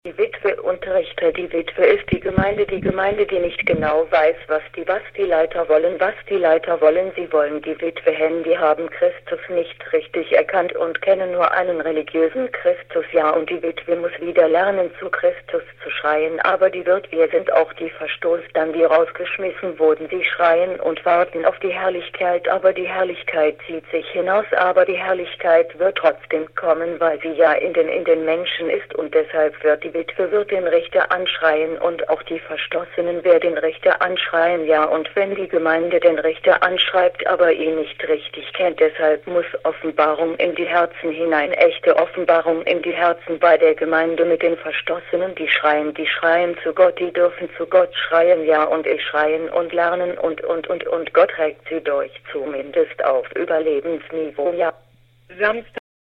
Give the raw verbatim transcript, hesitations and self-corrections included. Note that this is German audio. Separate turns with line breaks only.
Die Witwe und Richter. Die Witwe ist die Gemeinde, die Gemeinde, die nicht genau weiß, was die, was die Leiter wollen, was die Leiter wollen. Sie wollen die Witwe hin, die haben Christus nicht richtig erkannt und kennen nur einen religiösen Christus, ja, und die Witwe muss wieder lernen, zu Christus zu schreien, aber die wird, wir sind auch die verstoßen, dann die rausgeschmissen wurden, sie schreien und warten auf die Herrlichkeit, aber die Herrlichkeit zieht sich hinaus, aber die Herrlichkeit wird trotzdem kommen, weil sie ja in den, in den Menschen ist, und deshalb wird die Witwe wird den Richter anschreien und auch die Verstoßenen werden den Richter anschreien, ja, und wenn die Gemeinde den Richter anschreibt, aber ihn nicht richtig kennt, deshalb muss Offenbarung in die Herzen hinein, echte Offenbarung in die Herzen bei der Gemeinde mit den Verstoßenen, die schreien, die schreien zu Gott, die dürfen zu Gott schreien, ja, und ich schreien und lernen und, und, und, und Gott regt sie durch, zumindest auf Überlebensniveau, ja.
Samstag.